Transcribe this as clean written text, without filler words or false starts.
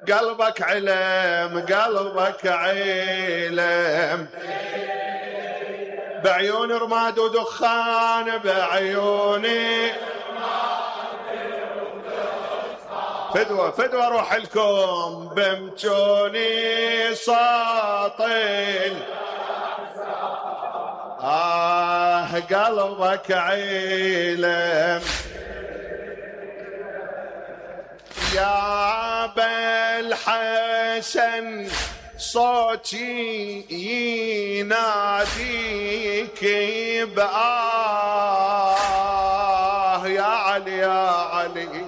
قلبك علم قلبك علم، بعيون رماد ودخان بعيوني فدوة فدوة روح لكم بمجوني ساطل. قلبك علم يا بالحسن صوتي يناديك بآه يا علي يا علي